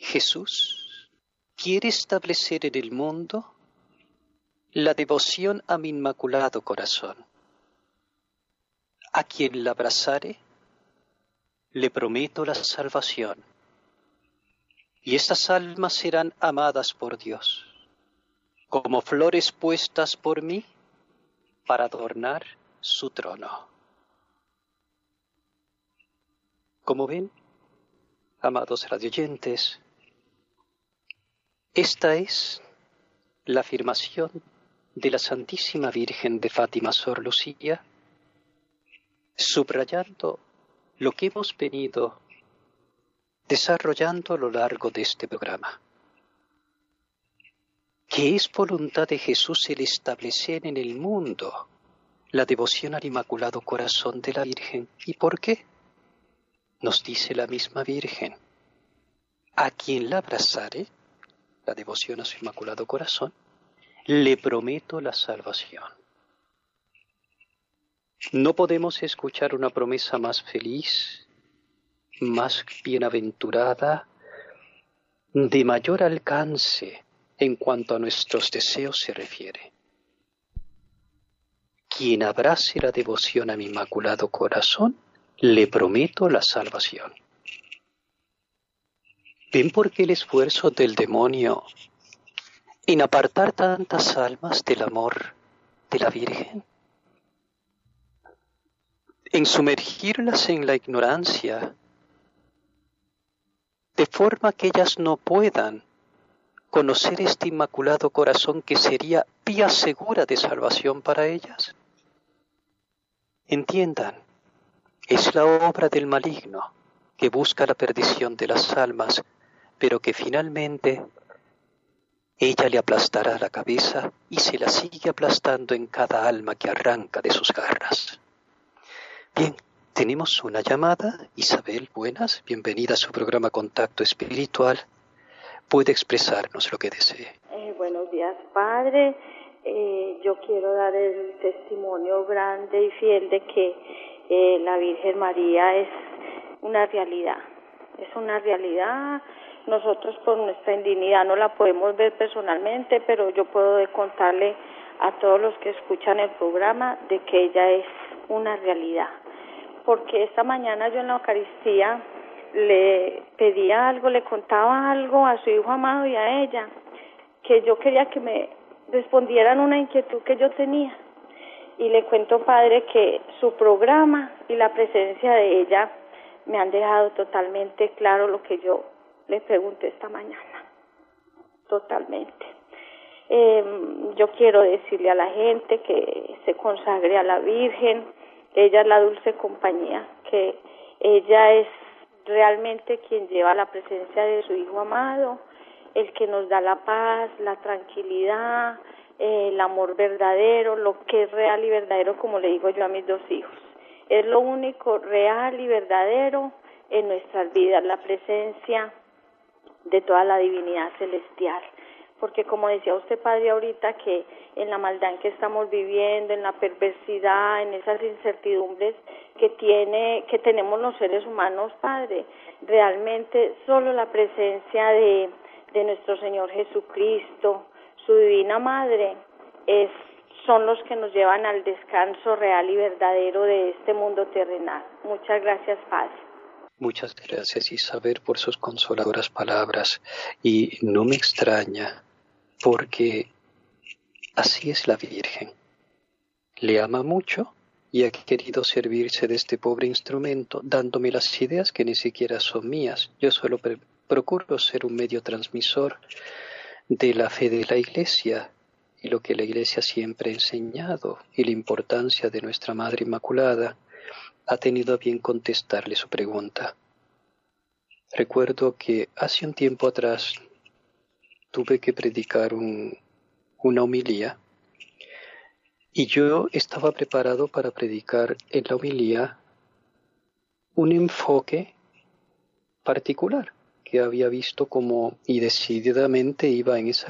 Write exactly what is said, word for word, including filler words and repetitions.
Jesús quiere establecer en el mundo la devoción a mi Inmaculado Corazón. A quien la abrazare, le prometo la salvación, y estas almas serán amadas por Dios, como flores puestas por mí para adornar su trono. Como ven, amados radioyentes, esta es la afirmación de la Santísima Virgen de Fátima Sor Lucía, subrayando lo que hemos venido desarrollando a lo largo de este programa, que es voluntad de Jesús el establecer en el mundo la devoción al Inmaculado Corazón de la Virgen. ¿Y por qué? Nos dice la misma Virgen: a quien la abrazare, la devoción a su Inmaculado Corazón, le prometo la salvación. No podemos escuchar una promesa más feliz, más bienaventurada, de mayor alcance en cuanto a nuestros deseos se refiere. Quien abrace la devoción a mi Inmaculado Corazón, le prometo la salvación. ¿Ven por qué el esfuerzo del demonio en apartar tantas almas del amor de la Virgen? En sumergirlas en la ignorancia, de forma que ellas no puedan conocer este Inmaculado Corazón que sería vía segura de salvación para ellas. Entiendan, es la obra del maligno que busca la perdición de las almas, pero que finalmente ella le aplastará la cabeza y se la sigue aplastando en cada alma que arranca de sus garras. Bien, tenemos una llamada. Isabel, buenas, bienvenida a su programa Contacto Espiritual. Puede expresarnos lo que desee. Eh, buenos días, Padre. Eh, yo quiero dar el testimonio grande y fiel de que eh, la Virgen María es una realidad. Es una realidad. Nosotros por nuestra indignidad no la podemos ver personalmente, pero yo puedo contarle a todos los que escuchan el programa de que ella es una realidad. Porque esta mañana yo en la Eucaristía le pedía algo, le contaba algo a su hijo amado y a ella, que yo quería que me respondieran una inquietud que yo tenía. Y le cuento, Padre, que su programa y la presencia de ella me han dejado totalmente claro lo que yo le pregunté esta mañana. Totalmente. Eh, yo quiero decirle a la gente que se consagre a la Virgen. Ella es la dulce compañía, que ella es realmente quien lleva la presencia de su Hijo amado, el que nos da la paz, la tranquilidad, eh, el amor verdadero, lo que es real y verdadero, como le digo yo a mis dos hijos. Es lo único real y verdadero en nuestras vidas, la presencia de toda la divinidad celestial. Porque como decía usted, Padre, ahorita, que en la maldad en que estamos viviendo, en la perversidad, en esas incertidumbres que tiene, que tenemos los seres humanos, Padre, realmente solo la presencia de, de nuestro Señor Jesucristo, su Divina Madre, es, son los que nos llevan al descanso real y verdadero de este mundo terrenal. Muchas gracias, Padre. Muchas gracias, Isabel, por sus consoladoras palabras. Y no me extraña, porque así es la Virgen. Le ama mucho y ha querido servirse de este pobre instrumento, dándome las ideas que ni siquiera son mías. Yo solo pre- procuro ser un medio transmisor de la fe de la Iglesia y lo que la Iglesia siempre ha enseñado, y la importancia de nuestra Madre Inmaculada. Ha tenido a bien contestarle su pregunta. Recuerdo que hace un tiempo atrás tuve que predicar un, una homilía, y yo estaba preparado para predicar en la homilía un enfoque particular que había visto como y decididamente iba en esa